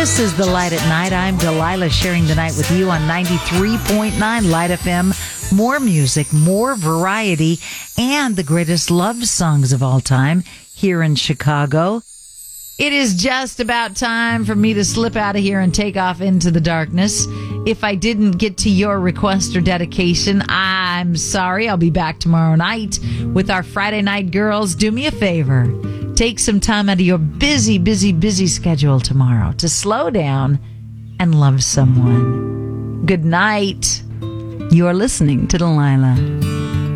This is The Light at Night. I'm Delilah, sharing the night with you on 93.9 Light FM. More music, more variety, and the greatest love songs of all time here in Chicago. It is just about time for me to slip out of here and take off into the darkness. If I didn't get to your request or dedication, I'm sorry. I'll be back tomorrow night with our Friday Night Girls. Do me a favor. Take some time out of your busy, busy, busy schedule tomorrow to slow down and love someone. Good night. You're listening to Delilah.